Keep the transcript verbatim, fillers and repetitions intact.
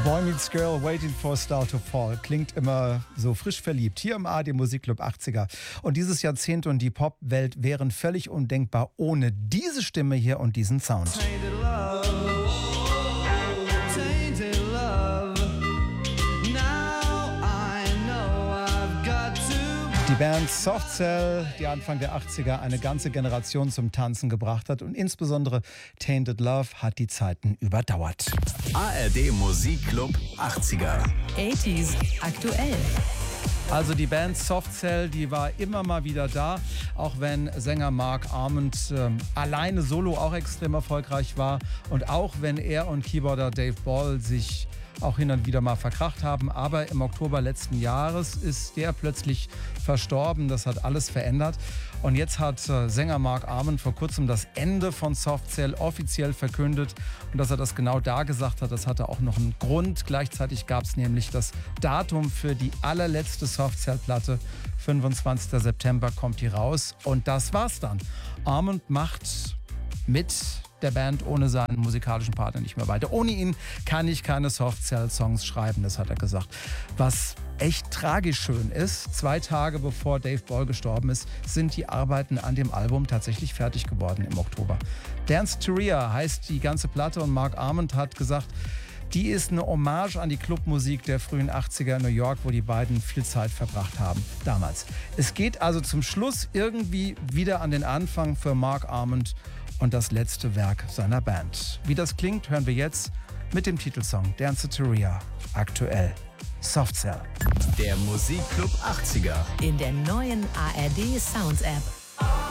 Boy Meets Girl, Waiting for a Star to Fall. Klingt immer so frisch verliebt. Hier im A R D Musikclub achtziger. Und dieses Jahrzehnt und die Popwelt wären völlig undenkbar ohne diese Stimme hier und diesen Sound. Die Band Soft Cell, die Anfang der achtziger eine ganze Generation zum Tanzen gebracht hat und insbesondere Tainted Love hat die Zeiten überdauert. A R D Musikclub achtziger. achtziger aktuell. Also die Band Soft Cell, die war immer mal wieder da, auch wenn Sänger Mark Arment äh, alleine solo auch extrem erfolgreich war und auch wenn er und Keyboarder Dave Ball sich auch hin und wieder mal verkracht haben. Aber im Oktober letzten Jahres ist der plötzlich verstorben. Das hat alles verändert. Und jetzt hat äh, Sänger Mark Arment vor kurzem das Ende von Soft Cell offiziell verkündet. Und dass er das genau da gesagt hat, das hatte auch noch einen Grund. Gleichzeitig gab es nämlich das Datum für die allerletzte Soft Cell-Platte. fünfundzwanzigster September kommt die raus. Und das war's dann. Arment macht mit der Band ohne seinen musikalischen Partner nicht mehr weiter. Ohne ihn kann ich keine Soft Cell Songs schreiben, das hat er gesagt. Was echt tragisch schön ist, zwei Tage bevor Dave Ball gestorben ist, sind die Arbeiten an dem Album tatsächlich fertig geworden im Oktober. Dance to Ria heißt die ganze Platte und Mark Arment hat gesagt, die ist eine Hommage an die Clubmusik der frühen achtziger in New York, wo die beiden viel Zeit verbracht haben damals. Es geht also zum Schluss irgendwie wieder an den Anfang für Mark Arment und das letzte Werk seiner Band. Wie das klingt, hören wir jetzt mit dem Titelsong Dance to Ria, aktuell Soft Cell. Der Musikclub achtziger. In der neuen A R D Sounds App.